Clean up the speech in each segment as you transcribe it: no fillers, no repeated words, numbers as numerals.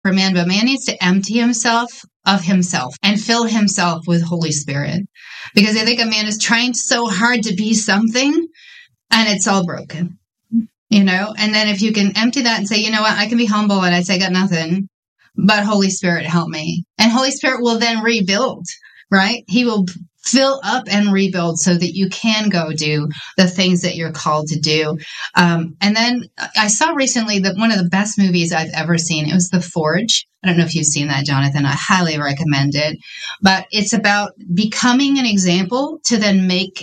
for man, but man needs to empty himself of himself and fill himself with Holy Spirit. Because I think a man is trying so hard to be something and it's all broken, And then if you can empty that and say, you know what, I can be humble and I say I got nothing, but Holy Spirit help me. And Holy Spirit will then rebuild, right? He will fill up and rebuild so that you can go do the things that you're called to do. And then I saw recently that one of the best movies I've ever seen, it was The Forge. I don't know if you've seen that, Jonathan. I highly recommend it. But it's about becoming an example to then make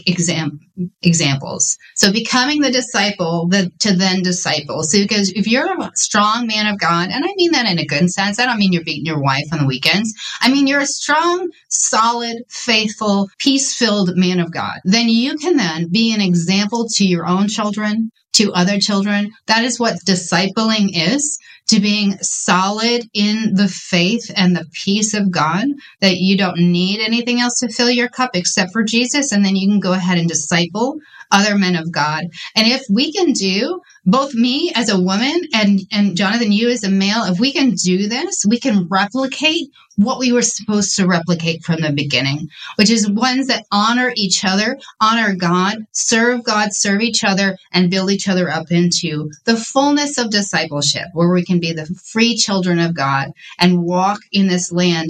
examples. So becoming the disciple to then disciple. So because if you're a strong man of God, and I mean that in a good sense, I don't mean you're beating your wife on the weekends. I mean you're a strong, solid, faithful, peace-filled man of God. Then you can then be an example to your own children, to other children. That is what discipling is. To being solid in the faith and the peace of God, that you don't need anything else to fill your cup except for Jesus. And then you can go ahead and disciple other men of God. And if we can do, both me as a woman and Jonathan, you as a male, if we can do this, we can replicate what we were supposed to replicate from the beginning, which is ones that honor each other, honor God, serve each other, and build each other up into the fullness of discipleship, where we can be the free children of God and walk in this land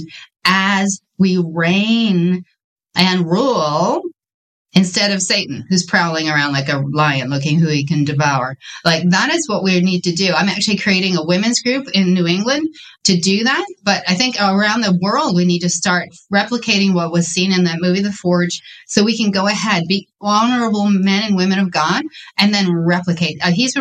as we reign and rule, instead of Satan, who's prowling around like a lion looking who he can devour. Like, that is what we need to do. I'm actually creating a women's group in New England to do that. But I think around the world, we need to start replicating what was seen in that movie, The Forge, so we can go ahead, be honorable men and women of God, and then replicate.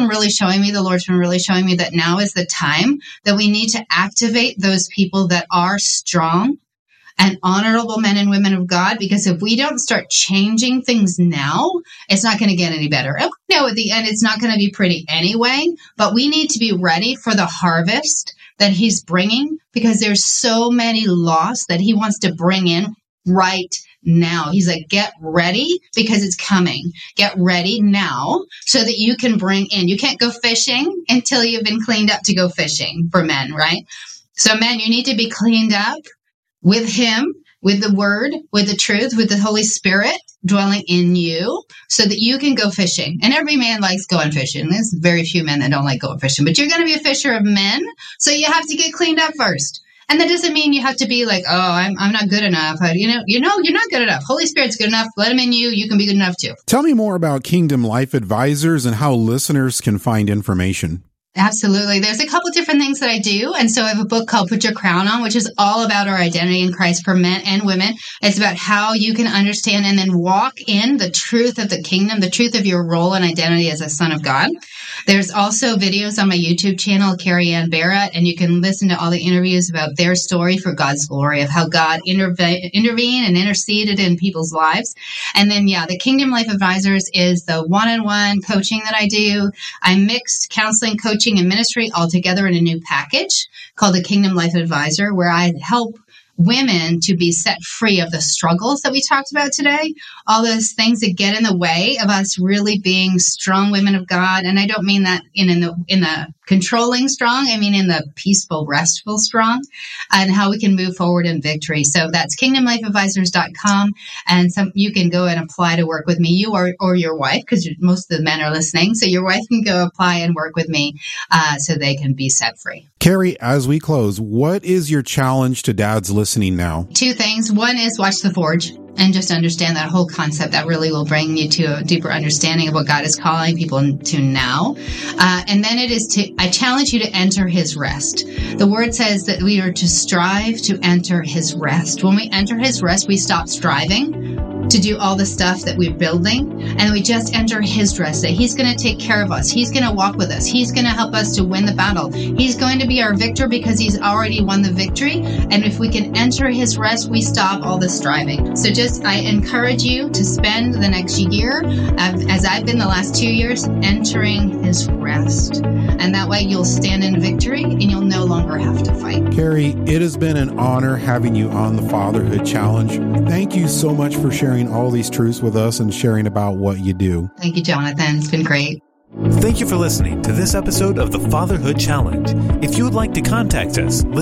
The Lord's been really showing me that now is the time that we need to activate those people that are strong and honorable men and women of God, because if we don't start changing things now, it's not going to get any better. And we know at the end, it's not going to be pretty anyway, but we need to be ready for the harvest that he's bringing, because there's so many lost that he wants to bring in right now. He's like, get ready because it's coming. Get ready now so that you can bring in. You can't go fishing until you've been cleaned up to go fishing for men, right? So men, you need to be cleaned up with him, with the word, with the truth, with the Holy Spirit dwelling in you, so that you can go fishing. And every man likes going fishing. There's very few men that don't like going fishing, but you're going to be a fisher of men. So you have to get cleaned up first. And that doesn't mean you have to be like, oh, I'm not good enough. You're not good enough. Holy Spirit's good enough. Let him in you. You can be good enough too. Tell me more about Kingdom Life Advisors and how listeners can find information. Absolutely. There's a couple different things that I do. And so I have a book called Put Your Crown On, which is all about our identity in Christ for men and women. It's about how you can understand and then walk in the truth of the kingdom, the truth of your role and identity as a son of God. There's also videos on my YouTube channel, Carrie Ann Barrett, and you can listen to all the interviews about their story for God's glory, of how God intervened and interceded in people's lives. And then, the Kingdom Life Advisors is the one-on-one coaching that I do. I mixed counseling, coaching, and ministry all together in a new package called the Kingdom Life Advisor, where I help women to be set free of the struggles that we talked about today, all those things that get in the way of us really being strong women of God. And I don't mean that in the controlling strong, I mean in the peaceful, restful strong, and how we can move forward in victory. So that's kingdomlifeadvisors.com, and you can go and apply to work with me, you or your wife, because most of the men are listening. So your wife can go apply and work with me so they can be set free. Carrie, as we close, what is your challenge to dads listening now? Two things. One is watch The Forge and just understand that whole concept. That really will bring you to a deeper understanding of what God is calling people to now. And then I challenge you to enter his rest. The word says that we are to strive to enter his rest. When we enter his rest, we stop striving to do all the stuff that we're building, and we just enter his rest, that he's going to take care of us. He's going to walk with us. He's going to help us to win the battle. He's going to be our victor because he's already won the victory. And if we can enter his rest, we stop all the striving. So I encourage you to spend the next year, as I've been the last 2 years, entering his rest. And that way you'll stand in victory and you'll no longer have to fight. Carrie, it has been an honor having you on the Fatherhood Challenge. Thank you so much for sharing all these truths with us and sharing about what you do. Thank you, Jonathan. It's been great. Thank you for listening to this episode of the Fatherhood Challenge. If you would like to contact us, listen